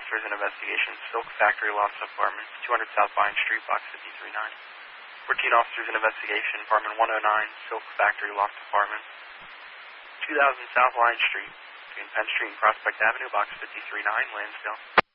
officers in investigation, Silk Factory Loft Apartments, 200 South Vine Street, Box 539. 14 officers in investigation, Apartment 109, Silk Factory Loft Apartments, 2000 South Line Street, between Penn Street and Prospect Avenue, Box 539, Lansdale.